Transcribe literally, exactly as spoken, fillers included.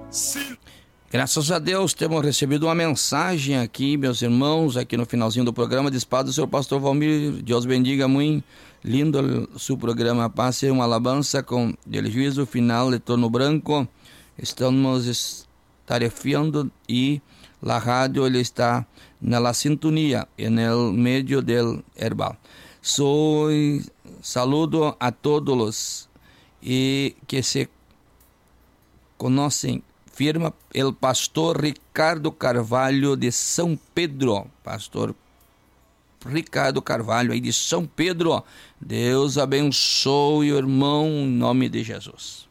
Graças a Deus temos recebido uma mensagem aqui, meus irmãos, aqui no finalzinho do programa. Despado do seu pastor Valmir. Deus bendiga muito. Lindo seu programa. Passe uma alabança com el juízo final de Torno Branco. Estamos tarefando e a rádio ele está na sintonia, no meio del herbal. Soy saludo a todos e que se conhecem. Firma el pastor Ricardo Carvalho de São Pedro. Pastor Ricardo Carvalho aí de São Pedro. Deus abençoe o irmão em nome de Jesus.